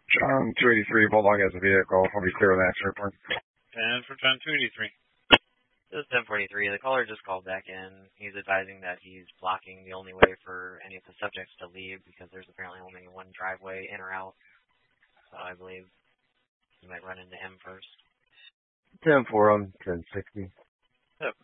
John 283, Bulldog has a vehicle. I'll be clear on that report. 10 for John 283. This is 1043. The caller just called back in. He's advising that he's blocking the only way for any of the subjects to leave because there's apparently only one driveway in or out. So I believe you might run into him first. 10-4 on 1060.